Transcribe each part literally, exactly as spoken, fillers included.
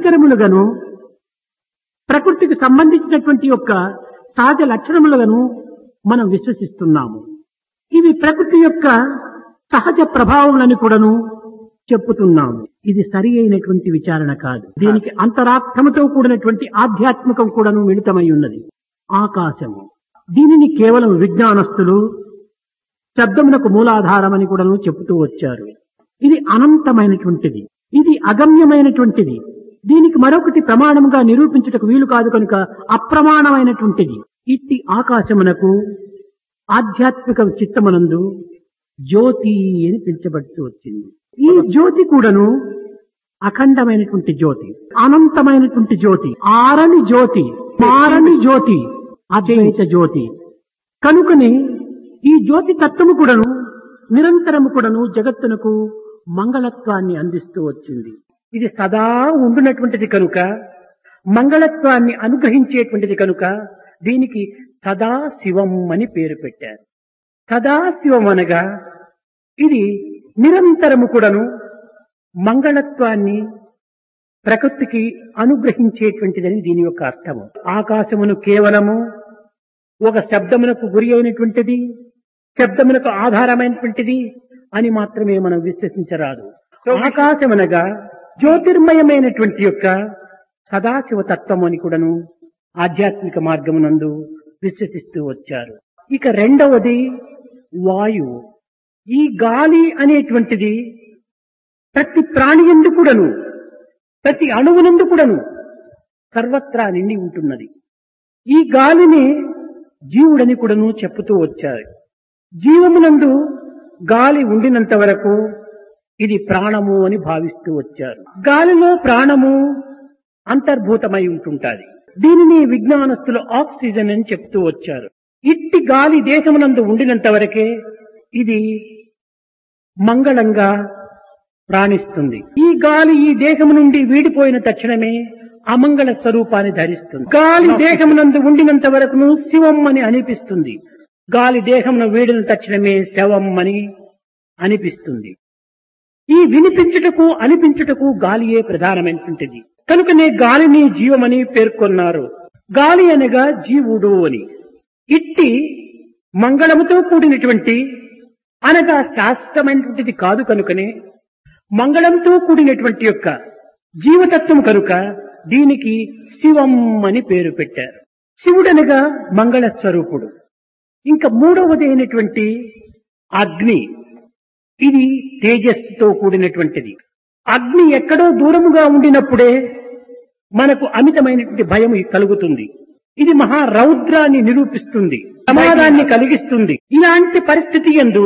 నిరంతరములుగాను ప్రకృతికి సంబంధించినటువంటి యొక్క సహజ లక్షణములుగాను మనం విశ్వసిస్తున్నాము. ఇవి ప్రకృతి యొక్క సహజ ప్రభావములని కూడాను చెప్పుతున్నాము. ఇది సరి అయినటువంటి విచారణ కాదు. దీనికి అంతరార్థముతో కూడినటువంటి ఆధ్యాత్మికం కూడాను మిళితమై ఉన్నది. ఆకాశము దీనిని కేవలం విజ్ఞానస్తులు శబ్దమునకు మూలాధారమని కూడాను చెబుతూ వచ్చారు. ఇది అనంతమైనటువంటిది, ఇది అగమ్యమైనటువంటిది. దీనికి మరొకటి ప్రమాణముగా నిరూపించుటకు వీలు కాదు కనుక అప్రమాణమైనటువంటిది. ఇట్టి ఆకాశమునకు ఆధ్యాత్మిక చిత్తమునందు జ్యోతి అని పిలిచబడుతూ వచ్చింది. ఈ జ్యోతి కూడాను అఖండమైనటువంటి జ్యోతి, అనంతమైనటువంటి జ్యోతి, ఆరని జ్యోతి, మారని జ్యోతి, అద్వైత జ్యోతి. కనుకనే ఈ జ్యోతి తత్వము కూడాను నిరంతరము కూడాను జగత్తునకు మంగళత్వాన్ని అందిస్తూ వచ్చింది. ఇది సదా ఉండునటువంటిది కనుక, మంగళత్వాన్ని అనుగ్రహించేటువంటిది కనుక దీనికి సదాశివం అని పేరు పెట్టారు. సదాశివం అనగా ఇది నిరంతరము కూడాను మంగళత్వాన్ని ప్రకృతికి అనుగ్రహించేటువంటిదని దీని యొక్క అర్థము. ఆకాశమును కేవలము ఒక శబ్దమునకు గురి అయినటువంటిది, శబ్దమునకు ఆధారమైనటువంటిది అని మాత్రమే మనం విశ్వసించరాదు. ఆకాశమనగా జ్యోతిర్మయమైనటువంటి యొక్క సదాశివ తత్వం అని కూడాను ఆధ్యాత్మిక మార్గమునందు విశ్వసిస్తూ వచ్చారు. ఇక రెండవది వాయువు. ఈ గాలి అనేటువంటిది ప్రతి ప్రాణి యందు కూడాను, ప్రతి అణువునందు కూడాను సర్వత్రా నిండి ఉంటున్నది. ఈ గాలిని జీవుడని కూడాను చెప్పుతూ వచ్చారు. జీవమునందు గాలి ఉండినంత వరకు ఇది ప్రాణము అని భావిస్తూ వచ్చారు. గాలిలో ప్రాణము అంతర్భూతమై ఉంటుంటాది. దీనిని విజ్ఞానస్తులు ఆక్సిజన్ అని చెప్తూ వచ్చారు. ఇట్టి గాలి దేహమునందు ఉండినంత వరకే ఇది మంగళంగా ప్రాణిస్తుంది. ఈ గాలి ఈ దేహము నుండి వీడిపోయిన తక్షణమే అమంగళ స్వరూపాన్ని ధరిస్తుంది. గాలి దేహమునందు ఉండినంత వరకును శివం అని అనిపిస్తుంది. గాలి దేహమును వీడిన తక్షణమే శవం అని అనిపిస్తుంది. ఈ వినిపించుటకు అనిపించుటకు గాలియే ప్రధానమైనటువంటిది. కనుకనే గాలిని జీవమని పేర్కొన్నారు. గాలి అనగా జీవుడు అని. ఇట్టి మంగళముతో కూడినటువంటి అనగా శాశ్వతమైనటువంటిది కాదు కనుకనే మంగళంతో కూడినటువంటి యొక్క జీవతత్వం కనుక దీనికి శివం అని పేరు పెట్టారు. శివుడనగా మంగళ స్వరూపుడు. ఇంకా మూడవది అయినటువంటి అగ్ని. ఇది తేజస్సుతో కూడినటువంటిది. అగ్ని ఎక్కడో దూరముగా ఉండినప్పుడే మనకు అమితమైనటువంటి భయం కలుగుతుంది. ఇది మహా రౌద్రాన్ని నిరూపిస్తుంది, ప్రమాదాన్ని కలిగిస్తుంది. ఇలాంటి పరిస్థితి యందు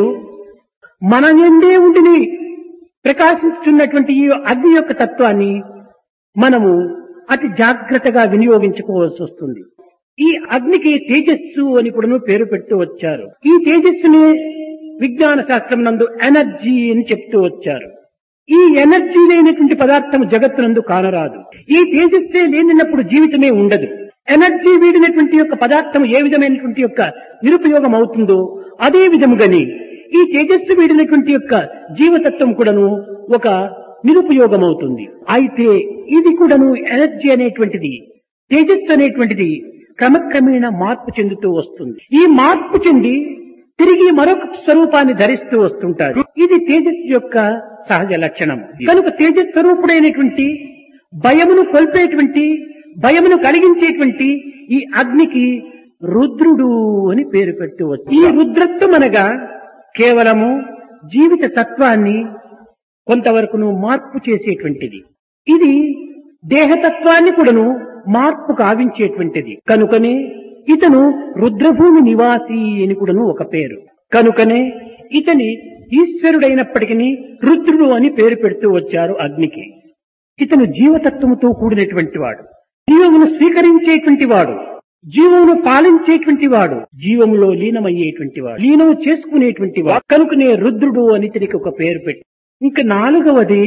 మన ఎందే ఉండిని ప్రకాశించుతున్నటువంటి ఈ అగ్ని యొక్క తత్వాన్ని మనము అతి జాగ్రత్తగా వినియోగించుకోవాల్సి వస్తుంది. ఈ అగ్నికి తేజస్సు అని కూడా పేరు పెడుతూ వచ్చారు. ఈ తేజస్సుని విజ్ఞాన శాస్త్రం నందు ఎనర్జీ అని చెప్తూ వచ్చారు. ఈ ఎనర్జీ లేనటువంటి పదార్థం జగత్తునందు కానరాదు. ఈ తేజస్సే లేనప్పుడు జీవితమే ఉండదు. ఎనర్జీ వీడినటువంటి యొక్క పదార్థం ఏ విధమైనటువంటి యొక్క నిరుపయోగం అవుతుందో అదే విధముగాని ఈ తేజస్సు వీడినటువంటి యొక్క జీవతత్వం కూడాను ఒక నిరుపయోగం అవుతుంది. అయితే ఇది కూడాను ఎనర్జీ అనేటువంటిది, తేజస్సు అనేటువంటిది క్రమక్రమేణా మార్పు చెందుతూ వస్తుంది. ఈ మార్పు చెంది తిరిగి మరొక స్వరూపాన్ని ధరిస్తూ వస్తుంటారు. ఇది తేజస్సు యొక్క సహజ లక్షణం. కనుక తేజస్ స్వరూపుడైనటువంటి భయమును కొల్పేటువంటి, భయమును కలిగించేటువంటి ఈ అగ్నికి రుద్రుడు అని పేరు పెట్టవచ్చు. ఈ రుద్రత్వం అనగా కేవలము జీవిత తత్వాన్ని కొంతవరకును మార్పు చేసేటువంటిది. ఇది దేహతత్వాన్ని కూడాను మార్పు కావించేటువంటిది. కనుకనే ఇతను రుద్రభూమి నివాసి అని కూడాను ఒక పేరు. కనుకనే ఇతని ఈశ్వరుడైనప్పటికీ రుద్రుడు అని పేరు పెడుతూ వచ్చారు అగ్నికి. ఇతను జీవతత్వముతో కూడినటువంటి వాడు, జీవమును స్వీకరించేటువంటి వాడు, జీవమును పాలించేటువంటి వాడు, జీవములో లీనమయ్యేటువంటి వాడు, లీనము చేసుకునేటువంటి వాడు. కనుకనే రుద్రుడు అని ఇతనికి ఒక పేరు పెట్టి. ఇంకా నాలుగవది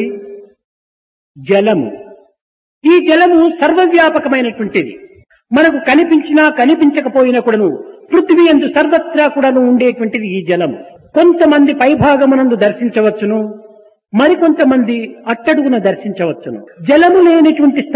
జలము. ఈ జలము సర్వవ్యాపకమైనటువంటిది. మనకు కనిపించినా కనిపించకపోయినా కూడాను పృథ్వీ యందు సర్వత్రా కూడాను ఉండేటువంటిది ఈ జలము. కొంతమంది పైభాగమునందు దర్శించవచ్చును, మరికొంతమంది అట్టడుగున దర్శించవచ్చును. జలము లేనటువంటి